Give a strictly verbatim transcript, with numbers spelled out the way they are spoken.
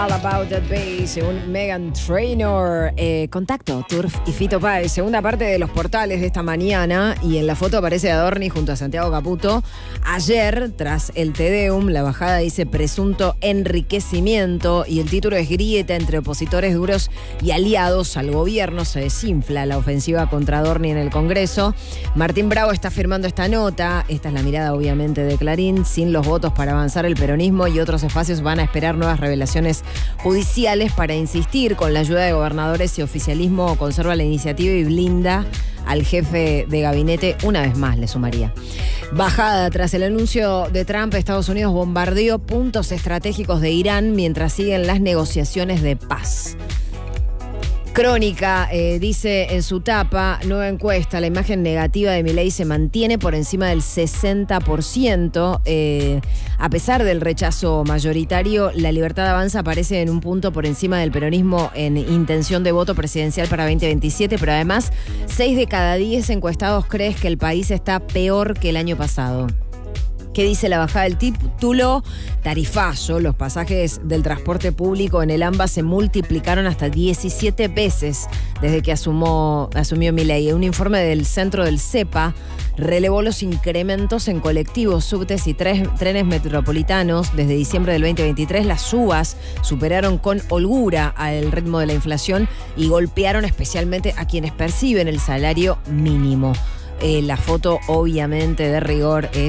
All About That Bass, según Meghan Trainor. Eh, contacto, Turf y Fito Páez. Segunda parte de los portales de esta mañana. Y en la foto aparece Adorni junto a Santiago Caputo. Ayer, tras el Te Deum, la bajada dice presunto enriquecimiento. Y el título es grieta entre opositores duros y aliados al gobierno. Se desinfla la ofensiva contra Adorni en el Congreso. Martín Bravo está firmando esta nota. Esta es la mirada, obviamente, de Clarín. Sin los votos para avanzar el peronismo y otros espacios van a esperar nuevas revelaciones judiciales para insistir. Con la ayuda de gobernadores y oficialismo conserva la iniciativa y blinda al jefe de gabinete. Una vez más le sumaría. Bajada tras el anuncio de Trump, Estados Unidos bombardeó puntos estratégicos de Irán mientras siguen las negociaciones de paz. Crónica eh, dice en su tapa, nueva encuesta, la imagen negativa de Milei se mantiene por encima del sesenta por ciento. Eh, a pesar del rechazo mayoritario, La Libertad Avanza aparece en un punto por encima del peronismo en intención de voto presidencial para veinte veintisiete, pero además, seis de cada diez encuestados creen que el país está peor que el año pasado. ¿Qué dice la bajada del título? Tarifazo. Los pasajes del transporte público en el AMBA se multiplicaron hasta diecisiete veces desde que asumó, asumió Milei. Un informe del centro del CEPA relevó los incrementos en colectivos, subtes y tres, trenes metropolitanos. Desde diciembre del veinte veintitrés, las subas superaron con holgura al ritmo de la inflación y golpearon especialmente a quienes perciben el salario mínimo. Eh, la foto, obviamente, de rigor es